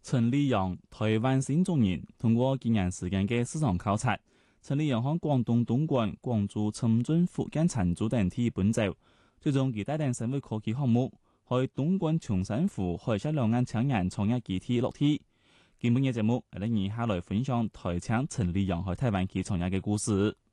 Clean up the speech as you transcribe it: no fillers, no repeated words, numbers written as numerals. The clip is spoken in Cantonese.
陳立陽，台灣新竹人，通過幾年時間嘅市場考察，陳立陽向廣東東莞、廣州、深圳、福建長洲等地奔走，最終佢帶領社會科技項目，喺東莞長山湖海峽兩岸青年創業基地落地。今本嘅節目，我哋以下來分享台青陳立陽喺台灣企創業嘅故事。